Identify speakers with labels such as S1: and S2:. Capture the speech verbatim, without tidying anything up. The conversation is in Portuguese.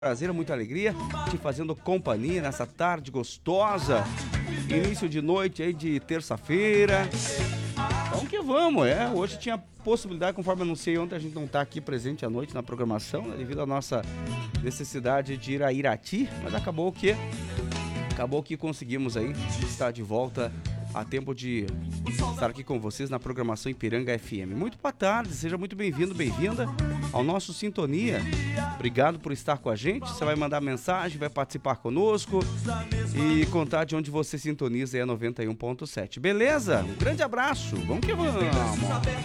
S1: Prazer, muita alegria, te fazendo companhia nessa tarde gostosa, início de noite aí de terça-feira. Vamos que vamos, é, hoje tinha possibilidade, conforme anunciei ontem, a gente não tá aqui presente à noite na programação, né, devido à nossa necessidade de ir a Irati, mas acabou que, acabou que conseguimos aí estar de volta a tempo de estar aqui com vocês na programação Ipiranga F M. Muito boa tarde, seja muito bem-vindo, bem-vinda ao nosso Sintonia. Obrigado por estar com a gente. Você vai mandar mensagem, vai participar conosco e contar de onde você sintoniza aí a noventa e um ponto sete. Beleza? Um grande abraço. Vamos que vamos.